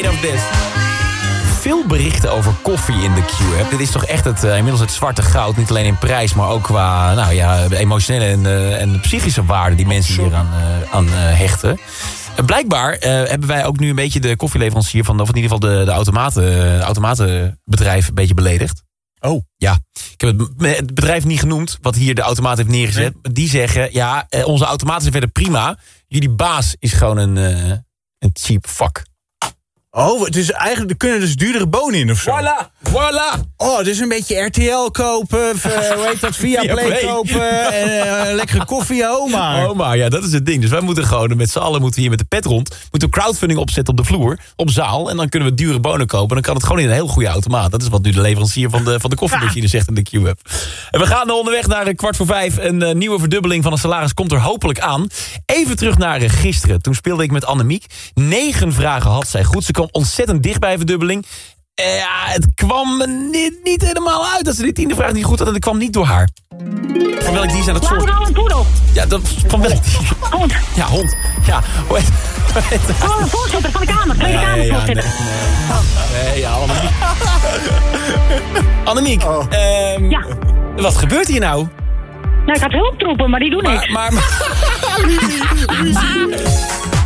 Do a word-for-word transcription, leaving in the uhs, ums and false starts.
made of this. Veel berichten over koffie in de Q-app. Dit is toch echt het, uh, inmiddels het zwarte goud. Niet alleen in prijs, maar ook qua nou ja, de emotionele en de, en de psychische waarde die mensen hier aan, uh, aan uh, hechten. Uh, blijkbaar uh, hebben wij ook nu een beetje de koffieleverancier van, of in ieder geval de, de, automaten, de automatenbedrijf een beetje beledigd. Oh. Ja, ik heb het, het bedrijf niet genoemd wat hier de automaat heeft neergezet. Nee. Die zeggen, ja, uh, onze automaten zijn verder prima. Jullie baas is gewoon een, uh, een cheap fuck. Oh, het is eigenlijk, er kunnen dus duurdere bonen in of zo. Voilà, voilà. Oh, dus een beetje R T L kopen, of, uh, hoe heet dat, Via Play, Play kopen, en uh, lekkere koffie, oma. Oma, ja, dat is het ding. Dus wij moeten gewoon, met z'n allen moeten hier met de pet rond, moeten we crowdfunding opzetten op de vloer, op zaal, en dan kunnen we dure bonen kopen. En dan kan het gewoon in een heel goede automaat. Dat is wat nu de leverancier van de, van de koffiemachine zegt in de Q-app. En we gaan onderweg naar een kwart voor vijf. Een uh, nieuwe verdubbeling van het salaris komt er hopelijk aan. Even terug naar uh, gisteren. Toen speelde ik met Annemiek. Negen vragen had zij goed. Ze kwam ontzettend dicht bij verdubbeling. Uh, ja, het kwam niet, niet helemaal uit dat ze die tiende vraag niet goed had. En het kwam niet door haar. Van welk dier zijn dat soort? Nou, een poedel. Ja, dat, van welk dier? Hond. Ja, hond. Ja, hoe heet, hoe heet het? Oh, een voorzitter van de Kamer. Tweede Nee, Kamer ja, voorzitter. Nee, nee ja, Annemiek. Annemiek, Oh. um, Ja. Wat gebeurt hier nou? Nou, ik had hulptroepen, maar die doen niks. Maar, maar, maar